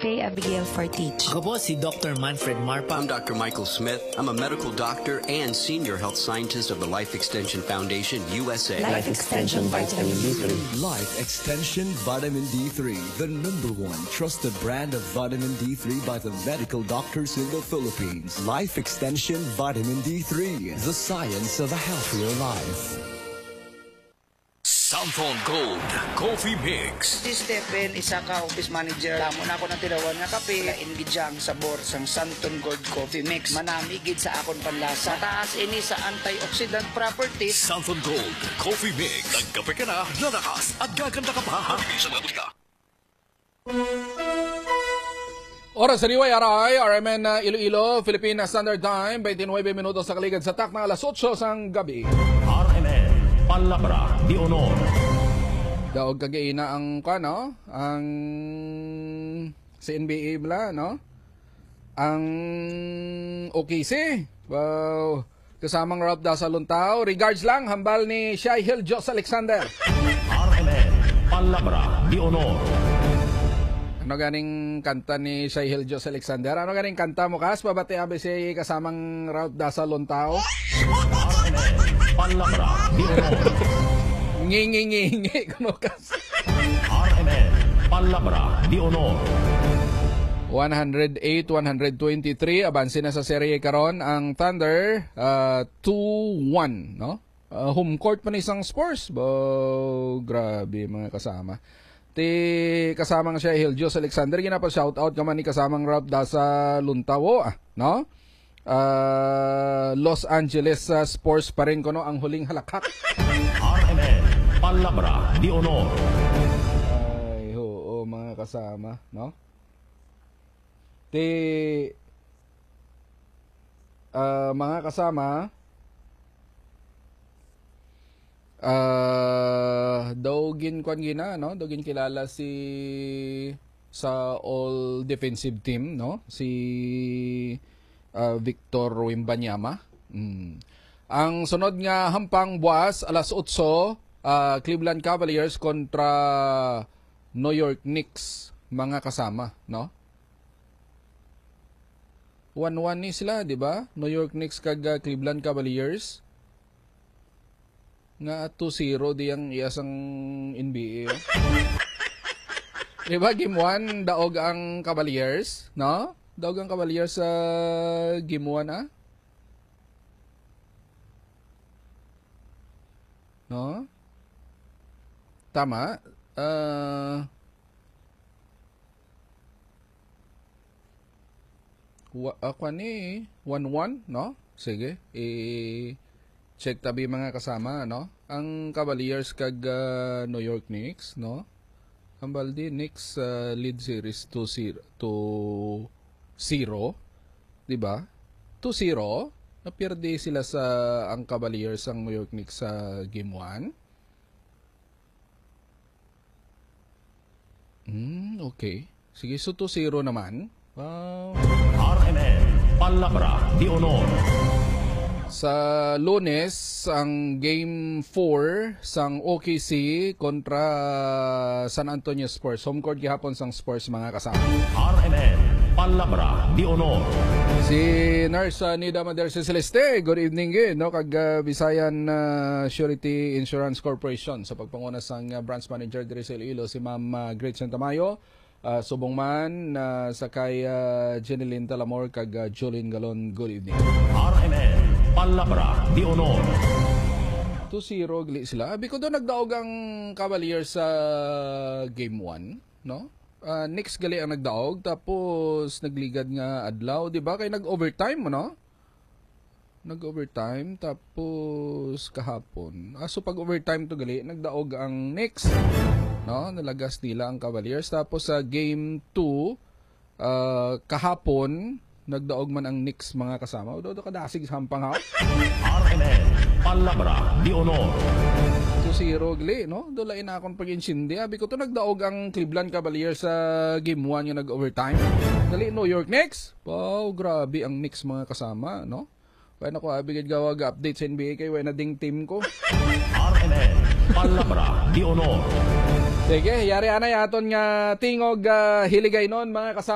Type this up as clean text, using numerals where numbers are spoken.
Faye Abigail Fortich. Ako po si Dr. Manfred Marpa. I'm Dr. Michael Smith. I'm a medical doctor and senior health scientist of the Life Extension Foundation, USA. Life Extension Vitamin D3. Life Extension Vitamin D3, the #1 trusted brand of vitamin D3 by the medical doctors in the Philippines. Life Extension Vitamin D3, the science of a healthier life. Samphon Gold Coffee Mix. Si Stephen, isa ka office manager. Damo na ako ng tinawan nga kape. Laingidyang sabor sang Samphon Gold Coffee Mix. Manamigid sa akon panlasa. Mataas ini sa antioxidant properties. Samphon Gold Coffee Mix. Nagkape ka na, lalakas at gaganda ka pa. Sa labos ka. Oras sa RMN RMN Iloilo, Philippine Standard Time, 29 minutos sa kaligid sa tak na alas 8 sang gabi. RMN Palabra di Honor. Daog kagaina ang kano, ang sa NBA bla, no? Ang OKC. Wow. Kasamang Ralph Dasaluntaw. Regards lang, hambal ni Shaihil Jos Alexander. RMN Palabra di Honor. Ano ganing kanta ni Shaihil Jos Alexander? Ano ganing kanta mo, Kas? Pabati abi si kasamang Ralph Dasaluntaw. RMN Palabra di Honor. Ngingi kuno, Kas. RMN Palabra di Honor. 108-123 abansin na sa serye karon ang Thunder 2-1, no? Home court pa ni isang Spurs. Grabe mga kasama. Kasamang siya Hiljos Alexander ginapa shout out kaman ni kasamang Ralph Dasa Luntawo, no? Los Angeles Spurs pa rin kuno ang huling halakhak. RMN Palabra di Honor. Ay, oo mga kasama, no? Mga kasama, dawgin kwan gina, no? Dawgin kilala si sa all defensive team, no? Si Victor Wembanyama. Ang sunod nga hampang buwas alas 8, Cleveland Cavaliers kontra New York Knicks, mga kasama, no? 1-1 ni sila, di ba? New York Knicks kag Cleveland Cavaliers. Nga 2-0 di ang iyasang NBA. Oh. Di ba game 1 daog ang Cavaliers, no? Daog ang Cavaliers sa game 1, ah? No? Tama. Ako ni 1-1, no? Sige, check tabi mga kasama, no? Ang Cavaliers kag New York Knicks, no? Ang baldi Knicks lead series 2-0, di ba? 2-0, napirdi sila sa ang Cavaliers ang New York Knicks sa game 1. Okay. Sige, so 2-0 naman. Wow. RMN Palabra di Honor. Sa Lunes, ang Game 4 sang OKC kontra San Antonio Spurs. Home court gihapon sang Spurs, mga kasama. RMN Palabra di Honor. Si Nurse Nida Maderse Celeste, good evening gid, no? Kag Visayan Surety Insurance Corporation sa pagpanguna sang branch manager diri sa Iloilo, si Ma'am Gretchen Tamayo. Subong man sakay Jeneline Talamor kag Jolene Galon, good evening. RMN Palabra di Honor. 2-0 gili sila. Abi ko doon nagdaog ang Cavaliers sa game 1, no? Next gali ang nagdaog, tapos nagligad nga adlaw, di ba? Kay nag-overtime, no? Nag-overtime, tapos kahapon. So pag overtime to gali, nagdaog ang Knicks, no? Nalagas nila ang Cavaliers. Tapos sa game 2, kahapon, nagdaog man ang Knicks, mga kasama. O do kadasig hampang ha. RMN Palabra di Honor. 2-0 gali, no? Dulain na akong pag-insindi. Abi ko to nagdaog ang Cleveland Cavaliers sa game 1 yung nag-overtime. Dali, New York Knicks. Wow, grabe ang Knicks, mga kasama, no? Kaya na ko, abigid gawag update sa NBA kay na ding team ko. RMN Palabra di Honor. Sige, yari ana yaton nga tingog hiligay nun, mga kasama.